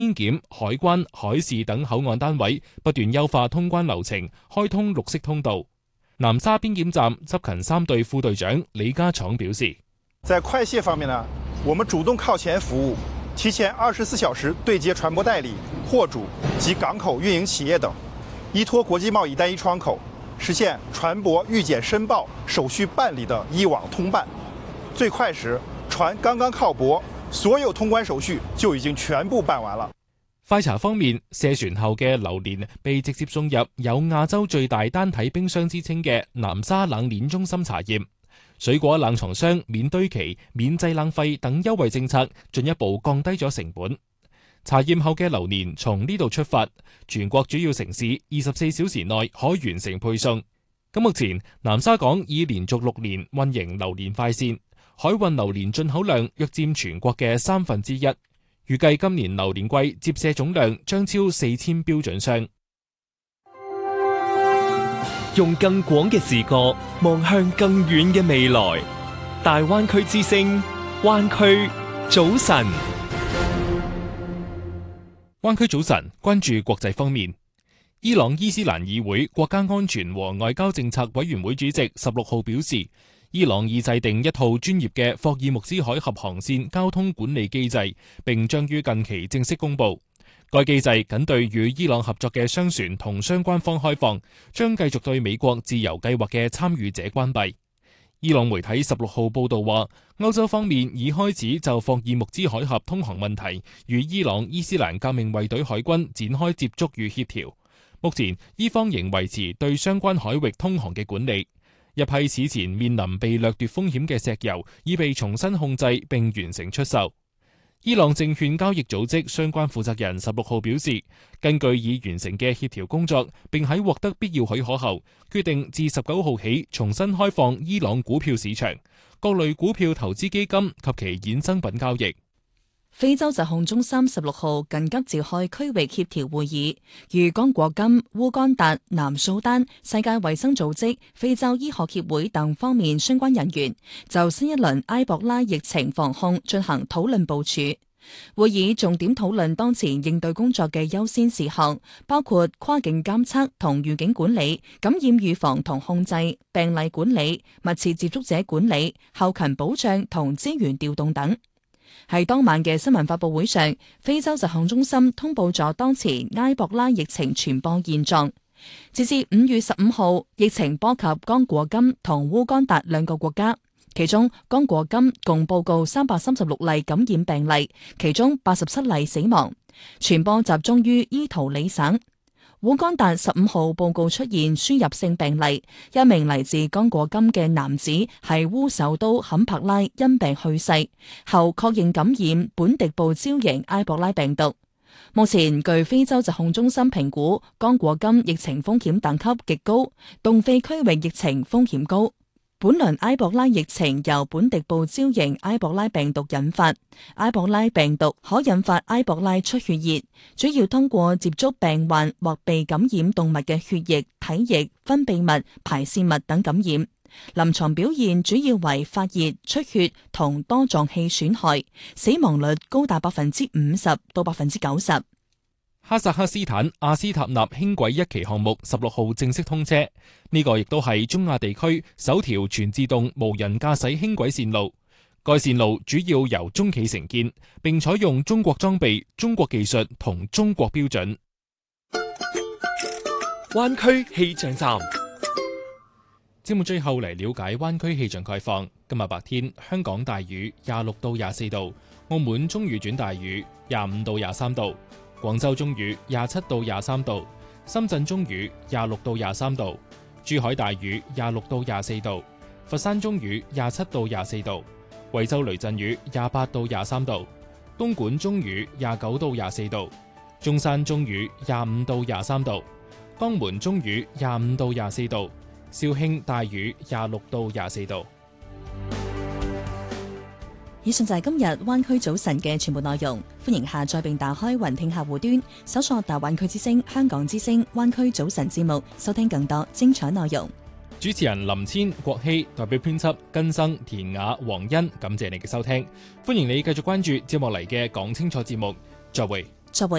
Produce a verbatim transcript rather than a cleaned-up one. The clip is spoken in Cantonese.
邊檢、海關、海事等口岸單位不斷優化通關流程，開通綠色通道。南沙邊檢站執勤三隊副隊長李家闖表示， 在快卸方面呢，我們主動靠前服務，提前二十四小時對接船舶代理、貨主及港口運營企業等，依託國際貿易單一窗口，實現船舶預檢申報手續辦理的一網通辦。最快時，船剛剛靠泊，所有通關手續就已經全部辦完了。 快查方面，卸船後嘅榴蓮被直接送入有亞洲最大單體冰箱之稱嘅南沙冷鏈中心查驗。水果冷藏箱免堆期、免製冷費等優惠政策進一步降低咗成本。查驗後嘅榴蓮從呢度出發，全國主要城市二十四小時內可完成配送。咁目前南沙港已連續六年運營榴蓮快線，海運榴蓮進口量約佔全國嘅三分之一。預計今年榴蓮季接卸總量將超四千標準箱。 用更廣嘅視覺望向更遠嘅未來。大灣區之聲，灣區早晨。 灣區早晨，關注國際方面。伊朗伊斯蘭議會國家安全和外交政策委員會主席十六號表示，伊朗已制定一套專業嘅霍爾木茲海峽航線交通管理機制，並將於近期正式公布。該機制僅對與伊朗合作嘅商船同相關方開放，將繼續對美國自由計劃嘅參與者關閉。伊朗媒體十六號報道話，歐洲方面已開始就霍爾木茲海峽通航問題與伊朗伊斯蘭革命衛隊海軍展開接觸與協調。目前，伊方仍維持對相關海域通航嘅管理。一批此前面臨被掠奪風險嘅石油已被重新控制並完成出售。伊朗證券交易組織相關負責人十六號表示，根據已完成嘅協調工作，並喺獲得必要許可後，決定自十九號起重新開放伊朗股票市場、各類股票投資基金及其衍生品交易。 非洲疾控中心十六號緊急召開區域協調會議，與剛果金、烏干達、南蘇丹、世界衛生組織、非洲醫學協會等方面相關人員就新一輪埃博拉疫情防控進行討論部署。會議重點討論當前應對工作嘅優先事項，包括跨境監測同預警管理、感染預防同控制、病例管理、密切接觸者管理、後勤保障同資源調動等。喺當晚嘅新聞發佈會上，非洲疾控中心通報咗當前埃博拉疫情傳播現狀。截至五月十五號，疫情波及剛果金同烏干達兩個國家，其中剛果金共報告三百三十六例感染病例，其中八十七例死亡，傳播集中於伊圖里省。烏干達十五號報告出現輸入性病例，一名嚟自剛果金嘅男子係烏首都坎帕拉因病去世，後確認感染本迪布招型埃博拉病毒。目前據非洲疾控中心評估，剛果金疫情風險等級極高，東非區域疫情風險高。本輪埃博拉疫情由本迪布招型埃博拉病毒引發，埃博拉病毒可引發埃博拉出血熱，主要通過接觸病患或被感染動物嘅血液、體液、分泌物、排泄物等感染。臨床表現主要為發熱、出血同多臟器損害，死亡率高達百分之五十到百分之九十。 哈薩克斯坦阿斯塔納輕軌一期項目十六號正式通車，呢個亦都係中亞地區首條全自動無人駕駛輕軌線路。該線路主要由中企承建，並採用中國裝備、中國技術同中國標準。 灣區氣象站， 節目最後嚟了解灣區氣象概況。今日白天香港大雨廿六到廿四度，澳門中雨轉大雨廿五到廿三度。廣州中雨廿七到廿三度，深圳中雨廿六到廿三度，珠海大雨廿六到廿四度，佛山中雨廿七到廿四度，惠州雷陣雨廿八到廿三度，東莞中雨廿九到廿四度，中山中雨廿五到廿三度，江門中雨廿五到廿四度，肇慶大雨廿六到廿四度。 以上就係今日灣區早晨嘅全部內容，歡迎下載並打開雲聽客戶端，搜索大灣區之聲、香港之聲、灣區早晨節目，收聽更多精彩內容。 主持人林千、郭希，代表編輯根生、田雅、黃欣，感謝你嘅收聽，歡迎你繼續關注接落嚟嘅講清楚節目，再會。 作為